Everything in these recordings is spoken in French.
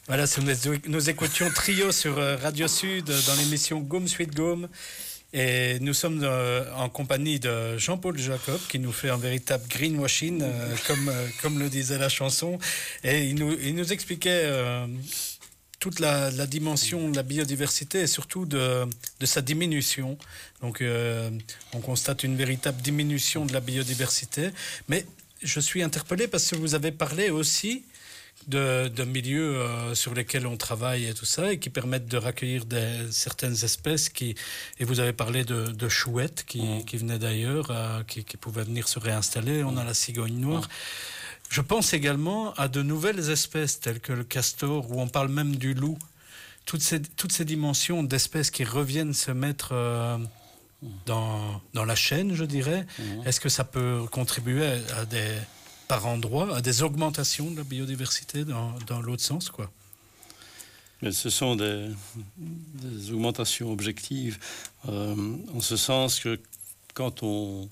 Voilà, nous écoutions Trio sur Radio Sud dans l'émission Gaume Suite Gaume. Et nous sommes en compagnie de Jean-Paul Jacob qui nous fait un véritable greenwashing, comme le disait la chanson. Et il nous expliquait toute la dimension de la biodiversité et surtout de sa diminution. Donc on constate une véritable diminution de la biodiversité. Mais je suis interpellé parce que vous avez parlé aussi de milieux sur lesquels on travaille et tout ça, et qui permettent de recueillir certaines espèces et vous avez parlé de chouettes qui venaient d'ailleurs, qui pouvaient venir se réinstaller. On a la cigogne noire. Je pense également à de nouvelles espèces telles que le castor, où on parle même du loup. Toutes ces dimensions d'espèces qui reviennent se mettre dans la chaîne, je dirais. Est-ce que ça peut contribuer par endroits, à des augmentations de la biodiversité dans l'autre sens, quoi? Mais ce sont des augmentations objectives, en ce sens que quand on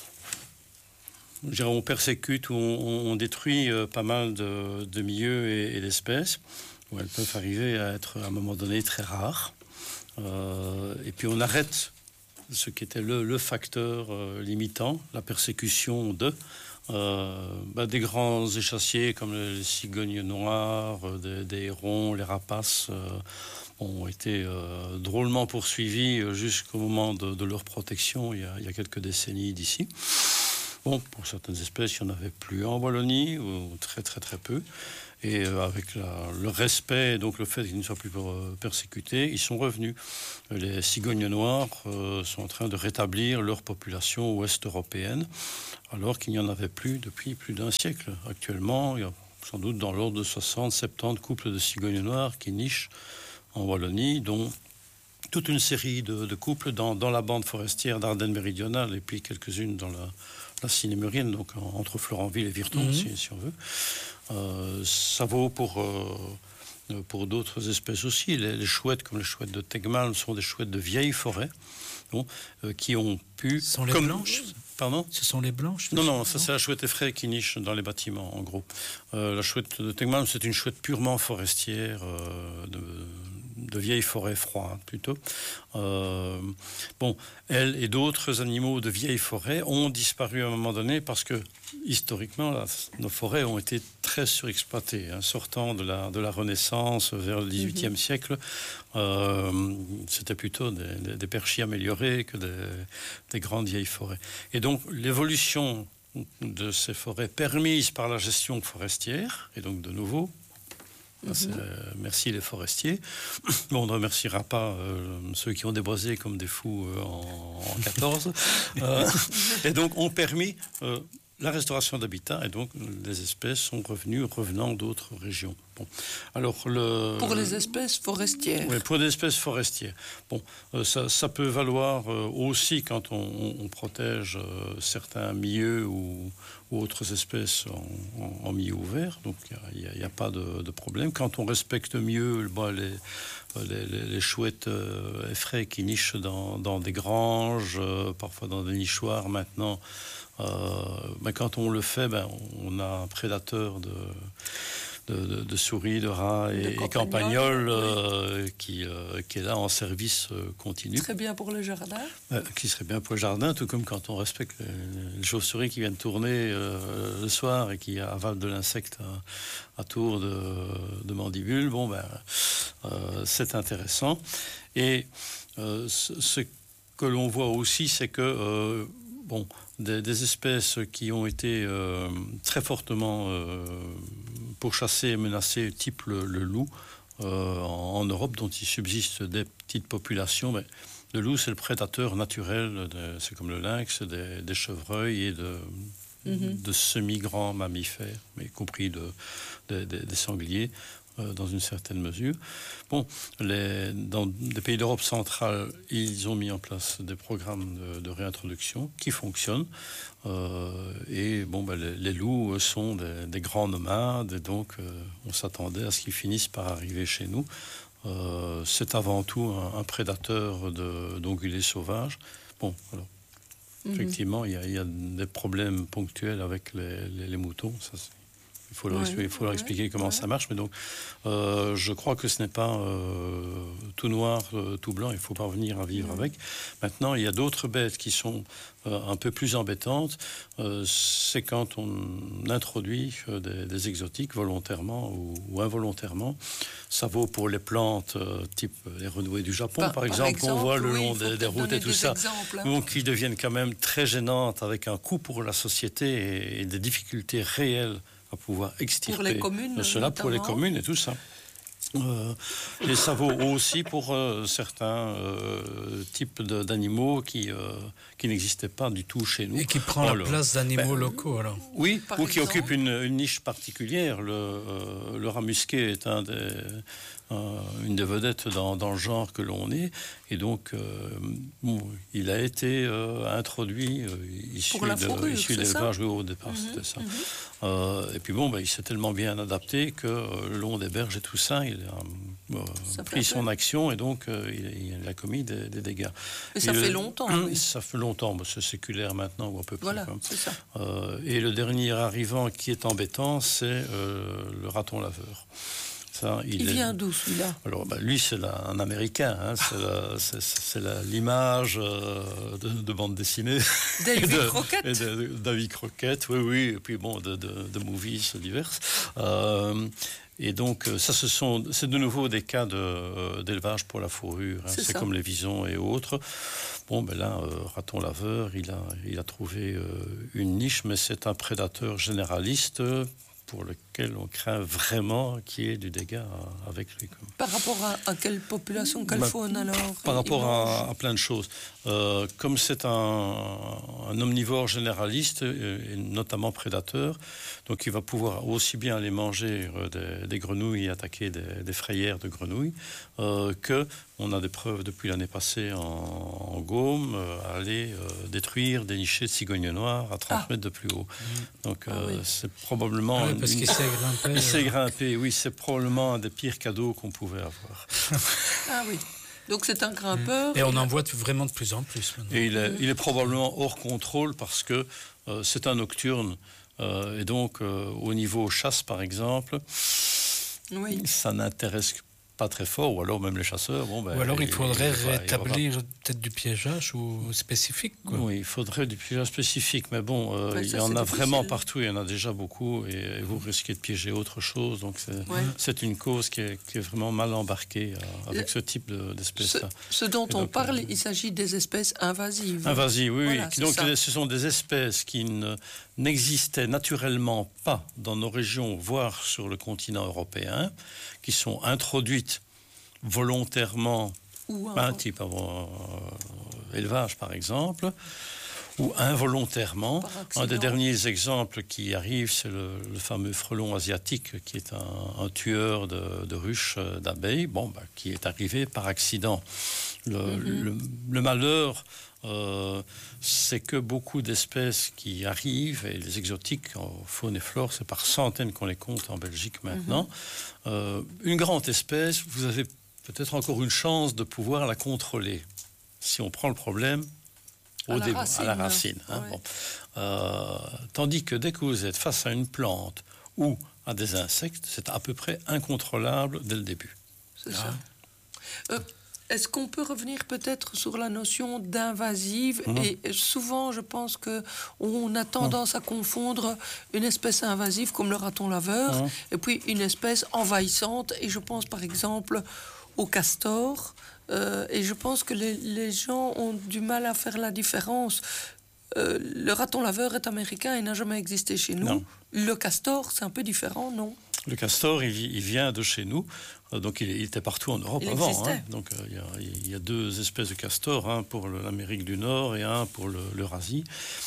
persécute ou on détruit pas mal de milieux et d'espèces, où elles peuvent arriver à être à un moment donné très rares, et puis on arrête ce qui était le facteur limitant, la persécution des grands échassiers comme les cigognes noires, des hérons, les rapaces ont été drôlement poursuivis jusqu'au moment de leur protection il y a quelques décennies d'ici. Bon, pour certaines espèces, il n'y en avait plus en Wallonie, ou très très très peu. Et avec le respect, donc le fait qu'ils ne soient plus persécutés, ils sont revenus. Les cigognes noires sont en train de rétablir leur population ouest-européenne, alors qu'il n'y en avait plus depuis plus d'un siècle. Actuellement, il y a sans doute dans l'ordre de 60-70 couples de cigognes noires qui nichent en Wallonie, dont toute une série de couples dans la bande forestière d'Ardennes méridionale, et puis quelques-unes dans la Sinémurienne, donc entre Florenville et Virton, si on veut. Ça vaut pour d'autres espèces aussi. Les chouettes, comme les chouettes de Tegmalm, sont des chouettes de vieille forêt, qui ont pu... Ce sont les blanches? Pardon? Ce sont les blanches? Non, ça c'est la chouette effraie qui niche dans les bâtiments, en gros. La chouette de Tegmalm, c'est une chouette purement forestière, de vieille forêt froide, plutôt. Elle et d'autres animaux de vieille forêt ont disparu à un moment donné parce que, historiquement, nos forêts ont été très surexploitées. Sortant de la Renaissance vers le XVIIIe siècle, c'était plutôt des perchis améliorés que des grandes vieilles forêts. Et donc, l'évolution de ces forêts permises par la gestion forestière, et donc de nouveau, merci les forestiers. On ne remerciera pas ceux qui ont déboisé comme des fous en 14. Et donc, ont permis la restauration d'habitat, et donc les espèces sont revenant d'autres régions. Bon. Alors, pour les espèces forestières. Oui, pour les espèces forestières. Bon, ça peut valoir aussi quand on protège certains milieux ou autres espèces en milieu ouvert. Donc, il n'y a pas de problème. Quand on respecte mieux les chouettes effraies qui nichent dans des granges, parfois dans des nichoirs maintenant, quand on le fait, on a un prédateur de souris, de rats et campagnols qui est là en service continu. Très bien pour le jardin. Qui serait bien pour le jardin, tout comme quand on respecte les chauves-souris qui viennent tourner le soir et qui avalent de l'insecte à tour de mandibule. C'est intéressant. Et ce que l'on voit aussi, c'est que des espèces qui ont été très fortement pourchassées et menacées, type le loup, en Europe, dont il subsiste des petites populations. Mais le loup, c'est le prédateur naturel, c'est comme le lynx, des chevreuils et de semi-grands mammifères, mais y compris des sangliers, dans une certaine mesure. Dans des pays d'Europe centrale, ils ont mis en place des programmes de réintroduction qui fonctionnent. Les loups sont des grands nomades, et donc on s'attendait à ce qu'ils finissent par arriver chez nous. C'est avant tout un prédateur d'ongulés sauvages. Effectivement, il y a des problèmes ponctuels avec les moutons, ça Il faut leur expliquer comment ça marche. Mais donc, je crois que ce n'est pas tout noir, tout blanc. Il faut parvenir à vivre avec. Maintenant, il y a d'autres bêtes qui sont un peu plus embêtantes. C'est quand on introduit des exotiques volontairement ou involontairement. Ça vaut pour les plantes type les renouées du Japon, par exemple, qu'on voit le long des routes et tout ça. Donc, qui deviennent quand même très gênantes, avec un coût pour la société et des difficultés réelles à pouvoir extirper pour les communes, cela pour les communes et tout ça. Et ça vaut aussi pour certains types d'animaux qui n'existaient pas du tout chez nous. Et qui prend la place d'animaux locaux, alors. Oui, ou qui occupent une niche particulière. Le rat musqué est une des vedettes dans le genre que l'on est. Et donc, il a été introduit issu de l'élevage au départ, c'était ça. Et puis il s'est tellement bien adapté que le long des berges et tout ça, il a pris son action et donc il a commis des dégâts. Et ça fait longtemps. Ça fait longtemps, c'est séculaire maintenant ou à peu près. Voilà, c'est ça. Et le dernier arrivant qui est embêtant, c'est le raton laveur. Ça, il vient d'où celui-là? Alors, lui, c'est un Américain. Hein, c'est l'image de bande dessinée. David Crockett. David Crockett, oui. Et puis de movies diverses. Et donc, ça, c'est de nouveau des cas d'élevage pour la fourrure. Hein, c'est comme les visons et autres. Là, raton laveur, il a trouvé une niche, mais c'est un prédateur généraliste pour lequel on craint vraiment qu'il y ait du dégât avec lui. Par rapport à quelle population, quelle faune alors? Par rapport à plein de choses. Comme c'est un omnivore généraliste, et notamment prédateur, donc il va pouvoir aussi bien aller manger des grenouilles et attaquer des frayères de grenouilles, que on a des preuves depuis l'année passée en Gaume, aller détruire des nichés de cigognes noires à 30 mètres de plus haut. Donc c'est probablement... parce qu'il sait grimper. Il sait grimper, oui, c'est probablement un des pires cadeaux qu'on pouvait avoir. Ah oui. Donc c'est un grimpeur. Et on en voit vraiment de plus en plus maintenant. Et il est probablement hors contrôle parce que c'est un nocturne. Et donc, au niveau chasse, par exemple, ça n'intéresse pas très fort, ou alors même les chasseurs. Ou alors il faudrait rétablir peut-être du piégeage ou spécifique, quoi. Oui, il faudrait du piégeage spécifique, mais il y en a vraiment partout, il y en a déjà beaucoup, et vous risquez de piéger autre chose, donc c'est une cause qui est vraiment mal embarquée avec ce type d'espèces-là. Ce dont on parle, il s'agit des espèces invasives. Invasives, oui. Voilà, donc ce sont des espèces qui n'existaient naturellement pas dans nos régions, voire sur le continent européen, qui sont introduites volontairement, type élevage par exemple, ou involontairement. Un des derniers exemples qui arrive, c'est le fameux frelon asiatique, qui est un tueur de ruches d'abeilles, qui est arrivé par accident. Le malheur, c'est que beaucoup d'espèces qui arrivent, et les exotiques en faune et flore, c'est par centaines qu'on les compte en Belgique maintenant. Une grande espèce, vous avez peut-être encore une chance de pouvoir la contrôler. Si on prend le problème à la racine. Tandis que dès que vous êtes face à une plante ou à des insectes, c'est à peu près incontrôlable dès le début. C'est ça. Est-ce qu'on peut revenir peut-être sur la notion d'invasive? Et souvent, je pense qu'on a tendance à confondre une espèce invasive comme le raton laveur et puis une espèce envahissante. Et je pense par exemple au castor. Et je pense que les gens ont du mal à faire la différence. Le raton laveur est américain et n'a jamais existé chez nous. Non. Le castor, c'est un peu différent, non? Le castor, il vient de chez nous. Donc il était partout en Europe avant. Donc il y a deux espèces de castors, un pour l'Amérique du Nord et un pour l'Eurasie.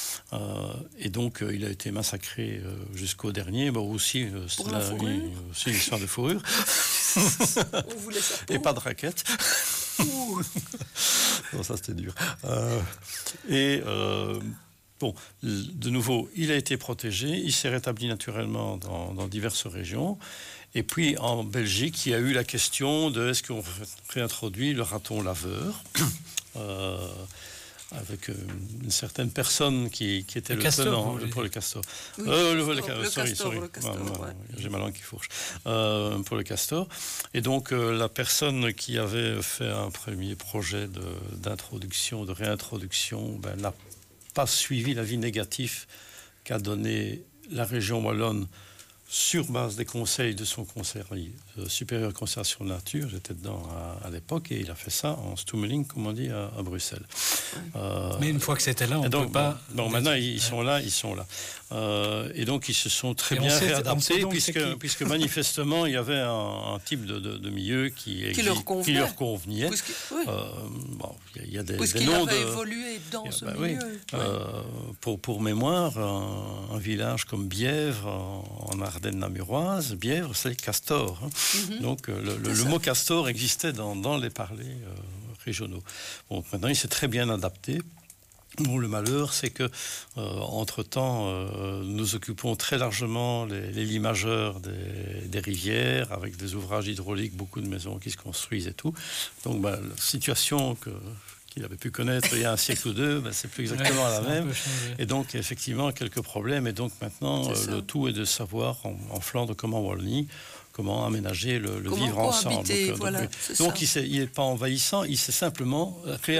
Et donc il a été massacré jusqu'au dernier. Aussi, c'est une histoire de fourrure. On voulait sa peau. Et pas de raquette. Non, ça c'était dur. De nouveau, il a été protégé, il s'est rétabli naturellement dans diverses régions. Et puis en Belgique, il y a eu la question de est-ce qu'on réintroduit le raton laveur avec une certaine personne qui était le castor, tenant pour le castor. Oui, Le castor. Ouais. J'ai ma langue qui fourche. Pour le castor. Et donc, la personne qui avait fait un premier projet d'introduction, de réintroduction, n'a pas suivi l'avis négatif qu'a donné la région wallonne sur base des conseils de son conseil supérieur conservation de la nature. J'étais dedans à l'époque et il a fait ça en stummeling, comme on dit, à Bruxelles. Mais une fois que c'était là, on ne peut pas... Bon, maintenant, ils sont là. Et donc, ils se sont très bien réadaptés, puisque manifestement, il y avait un type de milieu qui leur convenait. Il y a des noms avait évolué dans ce milieu. Pour mémoire, un village comme Bièvre, en Ardennes-Namuroise, Bièvre, c'est castor. Donc, le mot castor existait dans les parlers régionaux. Bon, maintenant, il s'est très bien adapté. Bon, le malheur, c'est que, entre-temps, nous occupons très largement les limageurs des rivières, avec des ouvrages hydrauliques, beaucoup de maisons qui se construisent et tout. Donc, la situation qu'il avait pu connaître il y a un siècle ou deux, c'est plus exactement la même. Et donc, effectivement, quelques problèmes. Et donc, maintenant, le tout est de savoir, en Flandre comme en Wallonie, comment aménager le vivre ensemble. Donc il n'est pas envahissant, il s'est simplement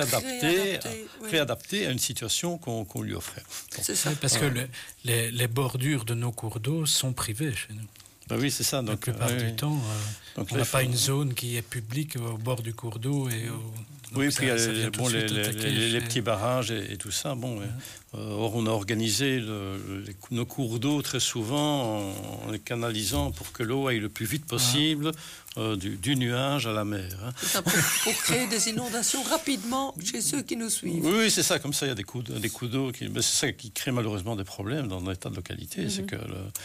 réadapté à une situation qu'on lui offrait. C'est ça. Parce que les bordures de nos cours d'eau sont privées chez nous. Oui, c'est ça. Donc, la plupart du temps, on n'a pas une zone qui est publique au bord du cours d'eau. Oui, puis il y a les petits barrages et tout ça. Or, on a organisé nos cours d'eau très souvent en les canalisant pour que l'eau aille le plus vite possible du nuage à la mer. C'est ça, pour créer des inondations rapidement chez ceux qui nous suivent. Oui, c'est ça. Comme ça, il y a des coups d'eau. C'est ça qui crée malheureusement des problèmes dans un état de localité. C'est que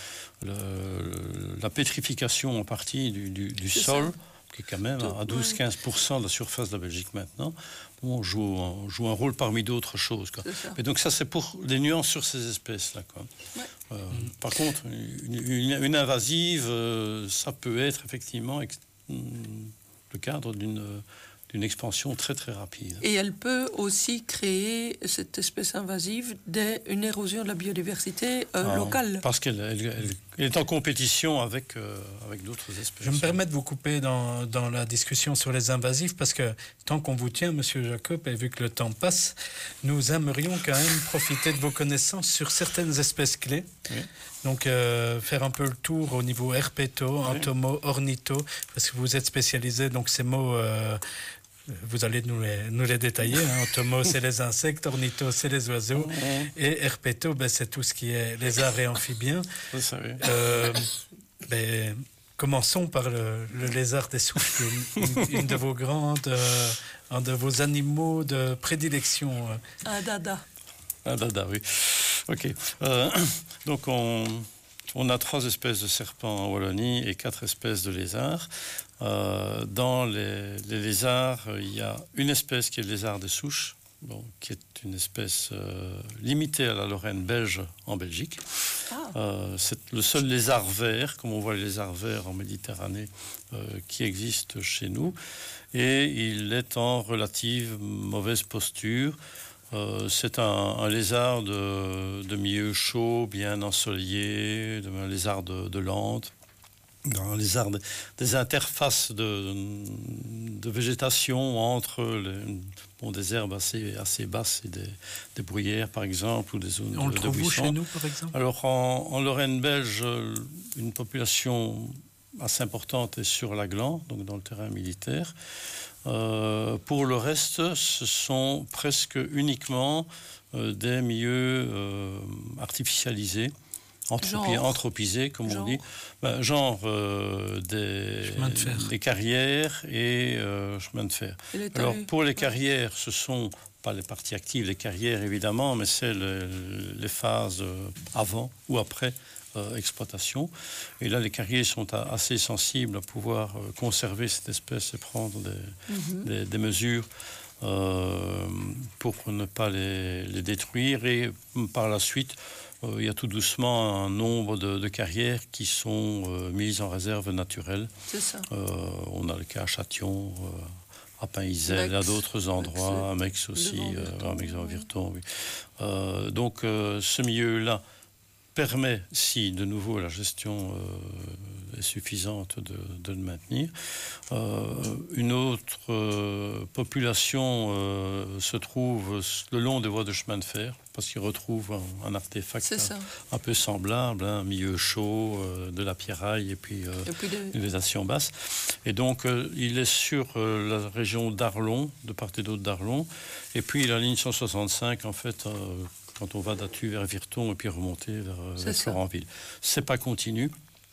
la pétrification en partie du sol, qui est quand même à 12-15% de la surface de la Belgique maintenant, joue un rôle parmi d'autres choses. Et donc ça, c'est pour des nuances sur ces espèces-là. Par contre, une invasive, ça peut être effectivement le cadre d'une expansion très très rapide. Et elle peut aussi créer, cette espèce invasive, une érosion de la biodiversité locale. Parce qu'elle est en compétition avec d'autres espèces. Je me permets de vous couper dans la discussion sur les invasifs, parce que tant qu'on vous tient, Monsieur Jacob, et vu que le temps passe, nous aimerions quand même profiter de vos connaissances sur certaines espèces clés. Oui. Donc, faire un peu le tour au niveau herpéto, entomo, ornitho, parce que vous êtes spécialisé, donc ces mots... vous allez nous les détailler. Entomo, c'est les insectes, ornitho, c'est les oiseaux, et herpéto, c'est tout ce qui est lézard et amphibien. Vous savez. Commençons par le lézard des souches, une de vos grandes, un de vos animaux de prédilection. Un dada. Un dada, oui. Ok. Donc, on a 3 espèces de serpents en Wallonie et 4 espèces de lézards. Dans les lézards, il y a une espèce qui est le lézard des souches, qui est une espèce limitée à la Lorraine belge en Belgique. C'est le seul lézard vert, comme on voit les lézards verts en Méditerranée, qui existe chez nous. Et il est en relative mauvaise posture. C'est un lézard de milieu chaud, bien ensoleillé, un lézard de lande, un lézard des interfaces de végétation entre des herbes assez basses et des bruyères, par exemple, ou des zones de buissons. On le trouve où chez nous, par exemple ? Alors, en Lorraine belge, une population assez importante est sur la Gland, donc dans le terrain militaire. Pour le reste, ce sont presque uniquement des milieux artificialisés, anthropisés, comme on dit. Des carrières et chemins de fer. Alors, pour les carrières, ce sont pas les parties actives, les carrières évidemment, mais c'est les phases avant ou après exploitation. Et là, les carriers sont assez sensibles à pouvoir conserver cette espèce et prendre des mesures pour ne pas les détruire. Et par la suite, il y a tout doucement un nombre de carrières qui sont mises en réserve naturelle. C'est ça. On a le cas à Châtillon, à Pain-Isel, à d'autres endroits, à Mex aussi, à Mex-en-Virton. Oui. Donc ce milieu-là permet, si de nouveau la gestion est suffisante, de le maintenir. Une autre population se trouve le long des voies de chemin de fer, parce qu'ils retrouvent un artefact un peu semblable, un milieu chaud, de la pierraille et puis une végétation basse. Et donc il est sur la région d'Arlon, de part et d'autre d'Arlon, et puis la ligne 165 en fait... quand on va d'Attu vers Virton et puis remonter vers Florenville. C'est pas continu.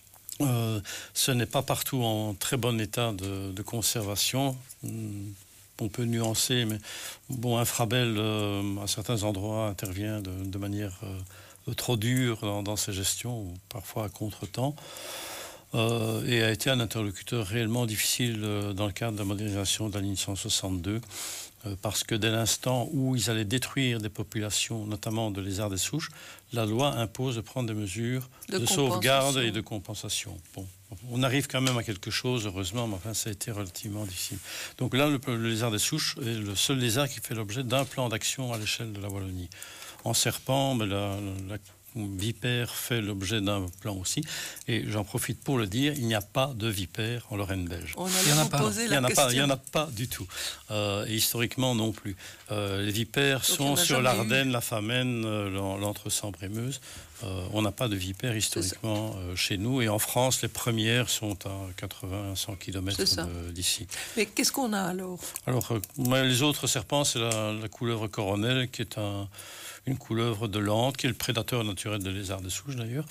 Ce n'est pas partout en très bon état de conservation. On peut nuancer, mais bon, Infrabel, à certains endroits, intervient de manière trop dure dans ses gestions, ou parfois à contre-temps, et a été un interlocuteur réellement difficile dans le cadre de la modernisation de la ligne 162. Parce que dès l'instant où ils allaient détruire des populations, notamment de lézards des souches, la loi impose de prendre des mesures de sauvegarde et de compensation. Bon, on arrive quand même à quelque chose, heureusement, mais enfin, ça a été relativement difficile. Donc là, le lézard des souches est le seul lézard qui fait l'objet d'un plan d'action à l'échelle de la Wallonie. En serpent, mais la vipère fait l'objet d'un plan aussi. Et j'en profite pour le dire, il n'y a pas de vipère en Lorraine belge. Il n'y en a pas du tout. Et historiquement non plus. Les vipères sont sur l'Ardenne, la Famenne, l'Entre-Sambre et Meuse. On n'a pas de vipères historiquement chez nous. Et en France, les premières sont à 80-100 km d'ici. Mais qu'est-ce qu'on a alors? Alors, les autres serpents, c'est la couleuvre coronelle, qui est une couleuvre de l'Ante, qui est le prédateur naturel des lézards de souche d'ailleurs,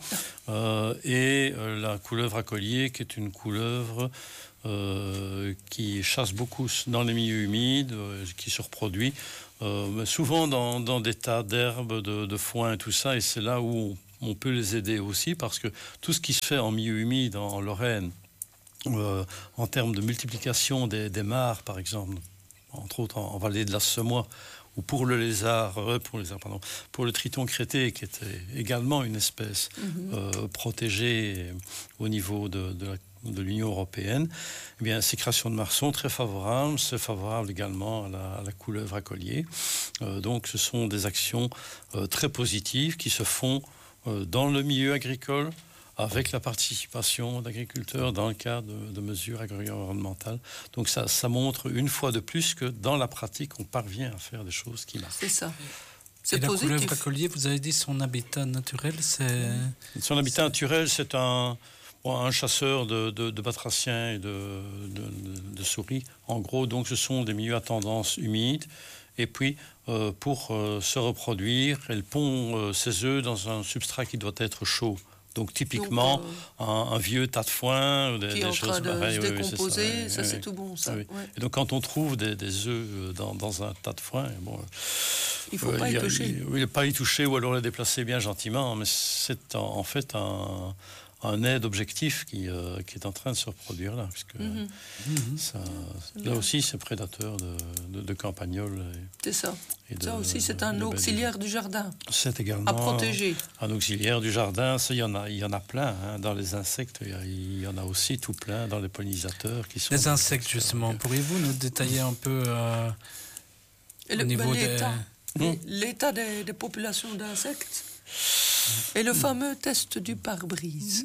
et la couleuvre à collier, qui est une couleuvre qui chasse beaucoup dans les milieux humides, qui se reproduit, mais souvent dans des tas d'herbes, de foin et tout ça, et c'est là où on peut les aider aussi, parce que tout ce qui se fait en milieu humide, en Lorraine, en termes de multiplication des mares, par exemple, entre autres en vallée de la Semois, ou pour le pour le triton crété, qui était également une espèce protégée au niveau de l'Union européenne, eh bien, ces créations de mares sont très favorables. C'est favorable également à la couleuvre à collier. Donc, ce sont des actions très positives qui se font dans le milieu agricole, avec la participation d'agriculteurs dans le cadre de mesures agro-environnementales. Donc ça montre une fois de plus que dans la pratique, on parvient à faire des choses qui marchent. C'est ça. C'est positif. La couleuvre à collier, vous avez dit son habitat naturel, Son habitat naturel, c'est un chasseur de batraciens et de souris. En gros, donc, ce sont des milieux à tendance humide. Et puis, pour se reproduire, elle pond ses œufs dans un substrat qui doit être chaud. Donc typiquement, un vieux tas de foin, des choses pareilles. Qui est en train de se décomposer, ça c'est tout bon, ça. Oui. Ouais. Et donc quand on trouve des œufs dans un tas de foin, bon, il ne faut pas y toucher. Il ne faut pas y toucher ou alors les déplacer bien gentiment, mais c'est en fait un aide objectif qui est en train de se reproduire là, puisque là aussi c'est prédateur de campagnols. C'est ça. Ça aussi c'est un auxiliaire du jardin. C'est également à protéger. Un auxiliaire du jardin. Ça, il y en a plein. Hein. Dans les insectes, il y en a aussi tout plein dans les pollinisateurs qui sont. Les insectes justement. Pourriez-vous nous détailler un peu au niveau l'état des populations d'insectes? Et le fameux test du pare-brise.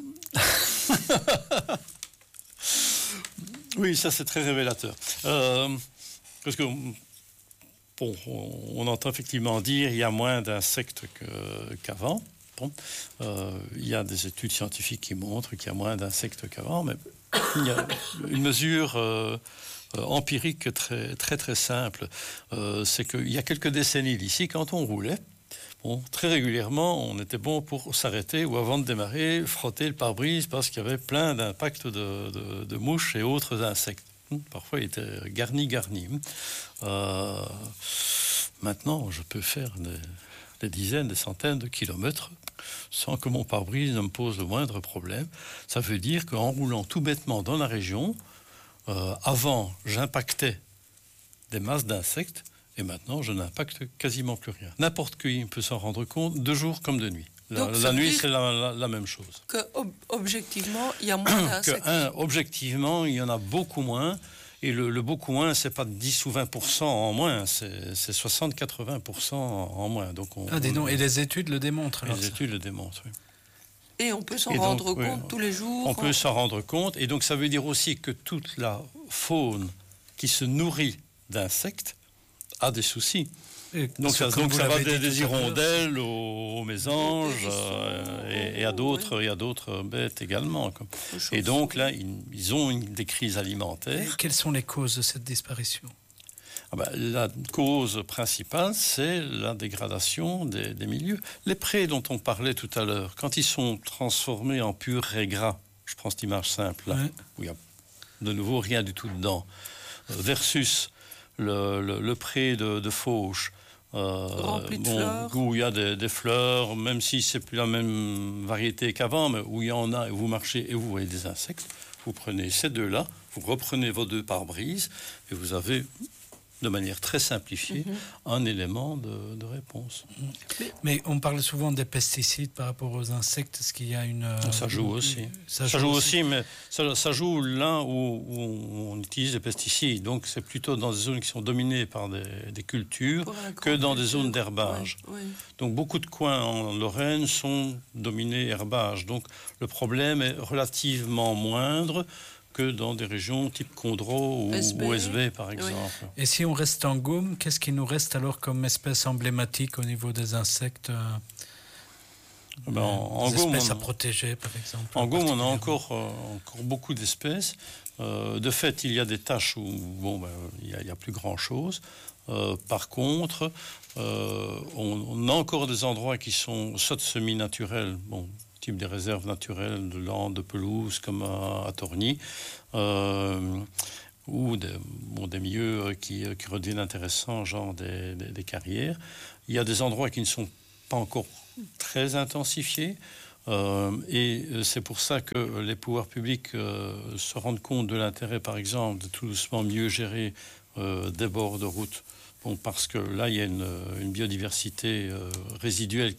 Oui, ça c'est très révélateur. Parce que, bon, on entend effectivement dire qu'il y a moins d'insectes qu'avant. Bon, il y a des études scientifiques qui montrent qu'il y a moins d'insectes qu'avant, mais il y a une mesure empirique très, très, très simple. C'est qu'il y a quelques décennies d'ici, quand on roulait, bon, très régulièrement, on était bon pour s'arrêter ou avant de démarrer, frotter le pare-brise parce qu'il y avait plein d'impacts de mouches et autres insectes. Parfois, il était garni. Maintenant, je peux faire des dizaines, des centaines de kilomètres sans que mon pare-brise ne me pose le moindre problème. Ça veut dire qu'en roulant tout bêtement dans la région, avant, j'impactais des masses d'insectes. Et maintenant, je n'impacte quasiment plus rien. N'importe qui peut s'en rendre compte, de jour comme de nuit. La nuit, c'est la même chose. Que objectivement, il y a moins d'insectes. Objectivement, il y en a beaucoup moins. Et le beaucoup moins, c'est pas 10 ou 20% en moins, c'est 60-80% en moins. Donc et les études le démontrent. Les études le démontrent, oui. Et on peut s'en rendre compte tous les jours. On peut s'en rendre compte. Et donc, ça veut dire aussi que toute la faune qui se nourrit d'insectes a des soucis. Donc ça va des hirondelles aux mésanges et à d'autres bêtes également. Et donc là, ils ont des crises alimentaires. Et quelles sont les causes de cette disparition ? La cause principale, c'est la dégradation des milieux. Les prés dont on parlait tout à l'heure, quand ils sont transformés en pur rais gras, je prends cette image simple, là, où il n'y a de nouveau rien du tout dedans, versus le pré de fauche, rempli de fleurs, où il y a des fleurs, même si c'est plus la même variété qu'avant, mais où il y en a, et vous marchez et vous voyez des insectes, vous prenez ces deux-là, vous reprenez vos deux pare-brises, et vous avez, de manière très simplifiée, un élément de réponse. Mais on parle souvent des pesticides par rapport aux insectes. Est-ce qu'il y a une... Ça joue aussi. Ça joue aussi, mais ça joue là où on utilise des pesticides. Donc c'est plutôt dans des zones qui sont dominées par des cultures que dans des zones d'herbage. Oui. Donc beaucoup de coins en Lorraine sont dominés herbage. Donc le problème est relativement moindre que dans des régions type Condro ou SB, par exemple. Oui. Et si on reste en Gaume, qu'est-ce qui nous reste alors comme espèce emblématique au niveau des insectes en Gaume, espèces à protéger, par exemple? En Gaume, on a encore beaucoup d'espèces. De fait, il y a des tâches où il y a plus grand-chose. Par contre, on a encore des endroits qui sont soit semi-naturels, type des réserves naturelles de landes, de pelouse, comme à Torgny, ou des milieux qui redeviennent intéressants, genre des carrières. Il y a des endroits qui ne sont pas encore très intensifiés, et c'est pour ça que les pouvoirs publics se rendent compte de l'intérêt, par exemple, de tout doucement mieux gérer des bords de route. Parce que là, il y a une biodiversité résiduelle